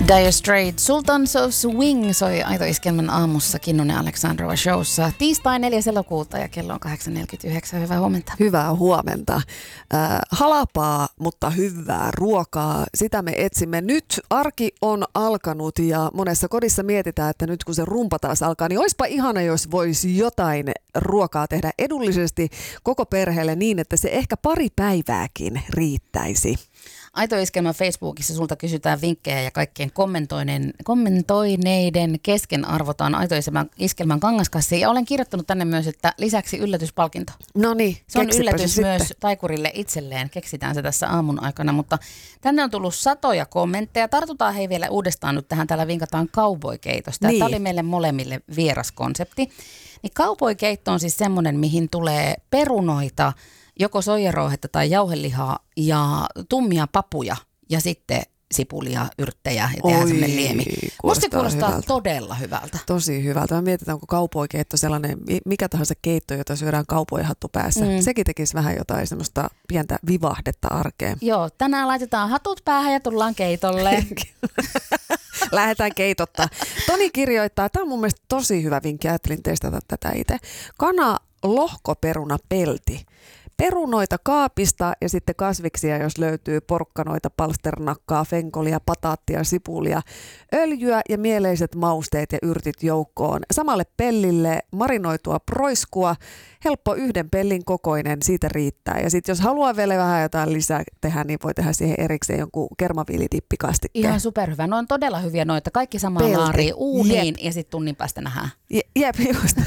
Dire Straits, Sultans of Swing soi Aito Iskelmän aamussa Kinnunen Aleksandrova showssa. Tiistai 4. elokuuta ja kello on 8.49. Hyvää huomenta. Hyvää huomenta. Halapaa, mutta hyvää ruokaa. Sitä me etsimme. Nyt arki on alkanut ja monessa kodissa mietitään, että nyt kun se rumpa taas alkaa, niin olisipa ihana, jos voisi jotain ruokaa tehdä edullisesti koko perheelle niin, että se ehkä pari päivääkin riittäisi. Aito Iskelmän Facebookissa sulta kysytään vinkkejä ja kaikkien kommentoineiden kesken arvotaan Aito Iskelmän kangaskassi. Ja olen kirjoittanut tänne myös, että lisäksi yllätyspalkinto. No niin, se on yllätys myös taikurille itselleen. Keksitään se tässä aamun aikana, mutta tänne on tullut satoja kommentteja. Tartutaan hei vielä uudestaan nyt tähän. Täällä vinkataan cowboy-keitosta. Niin. Tämä oli meille molemmille vieras konsepti. Niin cowboy-keitto on siis semmoinen, mihin tulee perunoita, joko soijarouhetta tai jauhelihaa ja tummia papuja ja sitten sipulia, yrttejä ja tehdään semmoinen liemi. Musta se kuulostaa hyvältä. Todella hyvältä. Tosi hyvältä. Mä mietin, onko cowboy-keitto sellainen, mikä tahansa keitto, jota syödään cowboy-hattu päässä. Sekin tekisi vähän jotain semmoista pientä vivahdetta arkeen. Joo, tänään laitetaan hatut päähän ja tullaan keitolle. Lähdetään keitottaa. Toni kirjoittaa, tämä on mun mielestä tosi hyvä vinkki, ajattelin testata tätä itse. Kana lohkoperuna pelti. Perunoita kaapista ja sitten kasviksia, jos löytyy porkkanoita, palsternakkaa, fenkolia, pataattia, sipulia, öljyä ja mieleiset mausteet ja yrtit joukkoon. Samalle pellille marinoitua proiskua, helppo yhden pellin kokoinen, siitä riittää. Ja sitten jos haluaa vielä vähän jotain lisää tehdä, niin voi tehdä siihen erikseen jonkun kermaviilidippikastikkeen. Ihan superhyvä. Ne on todella hyviä noita. Kaikki samaan laariin uuniin ja sitten tunnin päästä nähdään. Jep, just.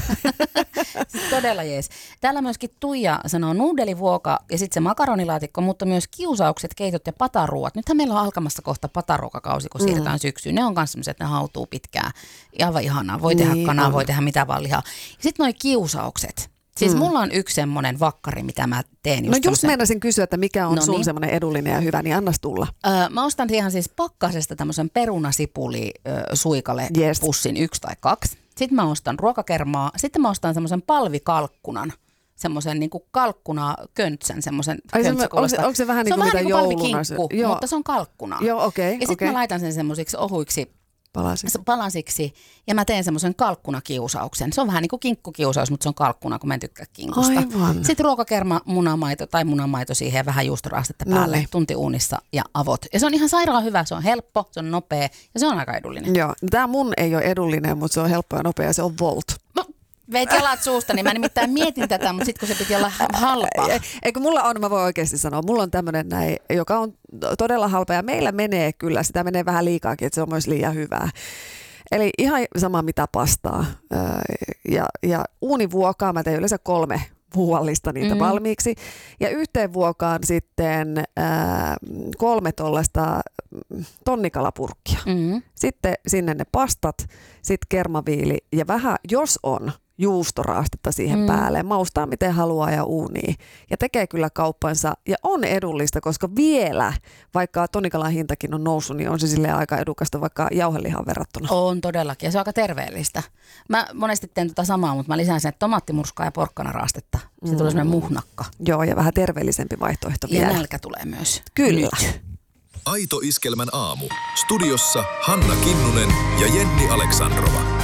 Todella jees. Täällä myöskin Tuija sanoo nuudelivuoka ja sitten se makaronilaatikko, mutta myös kiusaukset, keitot ja pataruuat. Nythän meillä on alkamassa kohta pataruokakausi, kun siirrytään syksyyn. Ne on myös sellaiset, että ne hautuu pitkään. Aivan ihanaa. Voi tehdä kanaa, voi tehdä mitä vaan lihaa. Sitten noi kiusaukset. Siis mulla on yksi semmoinen vakkari, mitä mä teen just. No just meinasin kysyä, että mikä on sun semmoinen edullinen ja hyvä, niin annas tulla. Mä ostan ihan siis pakkasesta tämmöisen perunasipuli suikale pussin 1 tai 2. Sitten mä ostan ruokakermaa. Sitten mä ostan semmoisen palvikalkkunan. Semmoisen niinku kalkkuna-köntsän, semmoisen köntsikulosta. Onko se vähän niin kuin mitä jouluna? Se on mutta se on kalkkuna. Joo, okei. Ja sitten mä laitan sen semmoisiksi ohuiksi palasiksi ja mä teen semmoisen kalkkunakiusauksen. Se on vähän niin kuin kinkkukiusaus, mutta se on kalkkuna, kun mä en tykkää kinkusta. Aivan. Sitten ruokakerma, munamaito siihen ja vähän juustoraastetta päälle, tunti uunissa ja avot. Ja se on ihan sairaan hyvä, se on helppo, se on nopea ja se on aika edullinen. Joo, tää mun ei ole edullinen, mutta se on helppo ja nopea ja se on Volt. Veit jalat suusta, niin mä nimittäin mietin tätä, mutta sitten kun se piti olla halpaa. Eikö mulla on, mä voin oikeasti sanoa, mulla on tämmöinen näin, joka on todella halpa ja meillä menee kyllä, sitä menee vähän liikaakin, että se on myös liian hyvää. Eli ihan sama mitä pastaa ja uunivuokaa, mä teen yleensä 3 vuollista niitä valmiiksi ja yhteen vuokaan sitten 3 tollaista tonnikalapurkkia. Sitten sinne ne pastat, sitten kermaviili ja vähän, jos on juustoraastetta siihen päälle. Maustaa miten haluaa ja uuniin. Ja tekee kyllä kauppansa ja on edullista, koska vielä, vaikka tonikalan hintakin on noussut, niin on se silleen aika edukasta vaikka jauhelihaan verrattuna. On todellakin ja se on aika terveellistä. Mä monesti teen tota samaa, mutta mä lisään sen tomaattimurskaa ja porkkanaraastetta. Se tulee semmoinen muhnakka. Joo ja vähän terveellisempi vaihtoehto vielä. Ja nälkä tulee myös. Kyllä. Nyt. Aito Iskelmän aamu. Studiossa Hanna Kinnunen ja Jenni Aleksandrova.